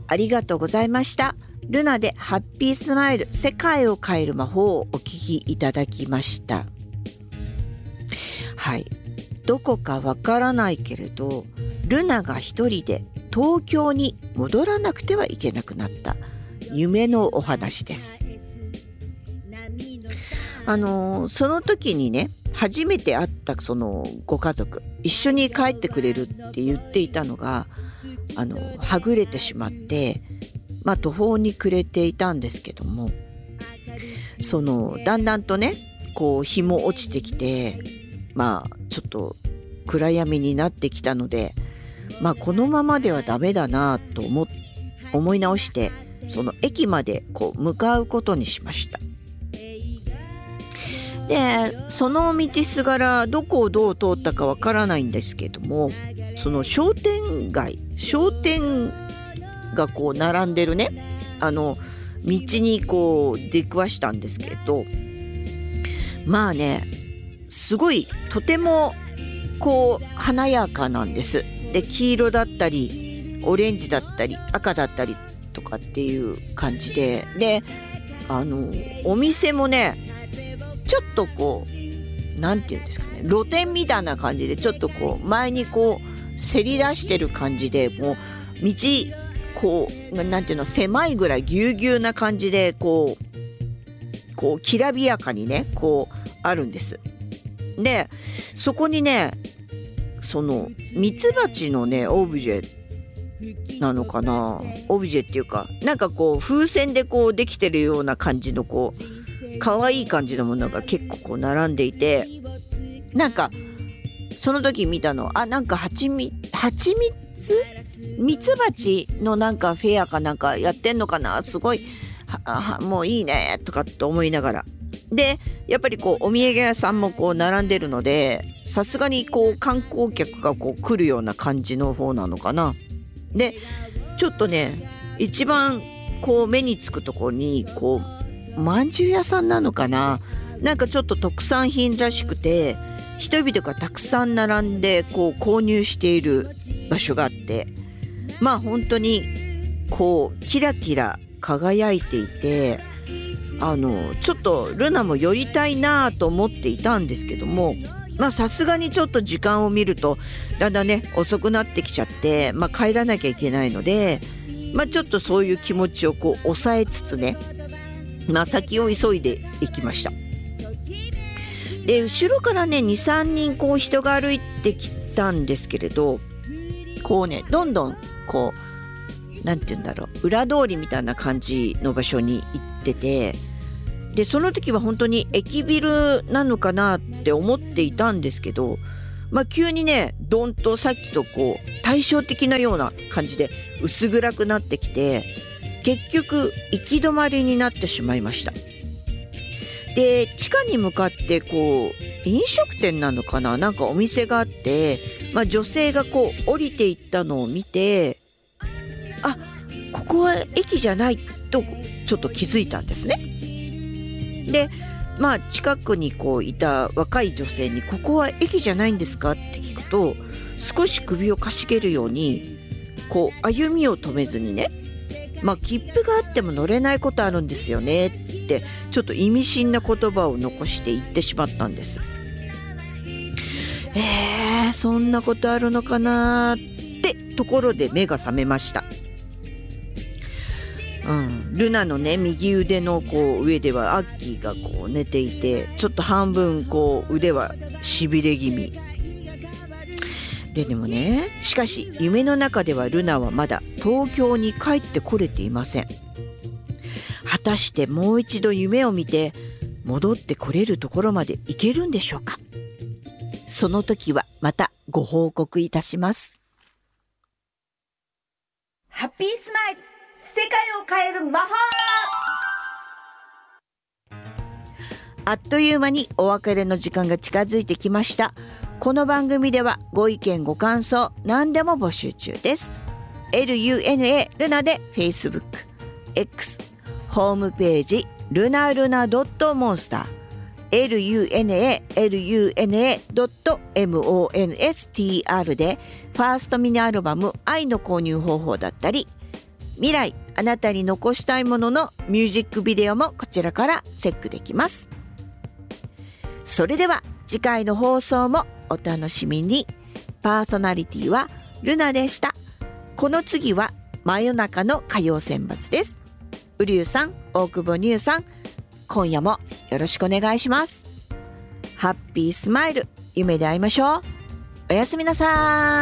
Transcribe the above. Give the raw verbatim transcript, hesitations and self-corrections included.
ありがとうございました。ルナでハッピースマイル、世界を変える魔法をお聞きいただきました。はい、どこかわからないけれど、ルナが一人で東京に戻らなくてはいけなくなった夢のお話です。あのその時にね、初めて会ったそのご家族、一緒に帰ってくれるって言っていたのが、あのはぐれてしまって、まあ途方に暮れていたんですけども、そのだんだんとね、こう日も落ちてきて、まあちょっと暗闇になってきたので、まあこのままではダメだなと思思い直して、その駅までこう向かうことにしました。で、その道すがらどこをどう通ったかわからないんですけども、その商店街、商店がこう並んでるね、あの道にこう出くわしたんですけど、まあね、すごいとてもこう華やかなんです。で、黄色だったりオレンジだったり赤だったりとかっていう感じで、で、あのお店もね、ちょっとこうなんていうんですかね、露店みたいな感じで、ちょっとこう前にこうせり出してる感じで、もう道こうなんていうの、狭いぐらいぎゅうぎゅうな感じで、こうこうきらびやかにね、こうあるんです。で、そこにね、そのミツバチのねオブジェなのかな、オブジェっていうか、なんかこう風船でこうできてるような感じのこう可愛い感じのものが結構こう並んでいて、なんかその時見たの、あ、なんかはちみはちみつミツバチのなんかフェアかなんかやってんのかな、すごいははもういいねとかって思いながら、でやっぱりこうお土産屋さんもこう並んでるので、さすがにこう観光客がこう来るような感じの方なのかな。でちょっとね、一番こう目につくところにこうまんじゅう屋さんなのかな、なんかちょっと特産品らしくて、人々がたくさん並んでこう購入している場所があって、まあ本当にこうキラキラ輝いていて、あのちょっとルナも寄りたいなと思っていたんですけども、まあさすがにちょっと時間を見るとだんだんね遅くなってきちゃって、まあ帰らなきゃいけないので、まあちょっとそういう気持ちをこう抑えつつね、まあ先を急いでいきました。で、後ろからね にさんにんこう人が歩いてきたんですけれど、こうねどんどんこうなんて言うんだろう、裏通りみたいな感じの場所に行ってて、でその時は本当に駅ビルなのかなって思っていたんですけど、まあ急にねドンとさっきとこう対照的なような感じで薄暗くなってきて、結局行き止まりになってしまいました。で地下に向かってこう飲食店なのかな、なんかお店があって、まあ、女性がこう降りていったのを見て、あ、ここは駅じゃないとちょっと気づいたんですね。でまあ近くにこういた若い女性に、ここは駅じゃないんですかって聞くと、少し首をかしげるようにこう歩みを止めずにね、まあ切符があっても乗れないことあるんですよねってちょっと意味深な言葉を残して言ってしまったんです。えー、そんなことあるのかなってところで目が覚めました。うん、ルナのね右腕のこう上ではアッキーがこう寝ていて、ちょっと半分こう腕はしびれ気味で、でもね、しかし夢の中ではルナはまだ東京に帰ってこれていません。果たしてもう一度夢を見て戻ってこれるところまで行けるんでしょうか。その時はまたご報告いたします。 ハッピースマイル、世界を変える魔法。 あっという間にお別れの時間が近づいてきました。この番組ではご意見ご感想何でも募集中です。 ルナ ルナで Facebook、X、ホームページルナルナ .monster、 ルナ ルナ .monster でファーストミニアルバム愛の購入方法だったり、 未来あなたに残したいもののミュージックビデオもこちらからチェックできます。それでは次回の放送もお楽しみに。パーソナリティはルナでした。この次は真夜中の歌謡選抜です。ウリュウさん、大久保ニュウさん、今夜もよろしくお願いします。ハッピースマイル、夢で会いましょう。おやすみなさい。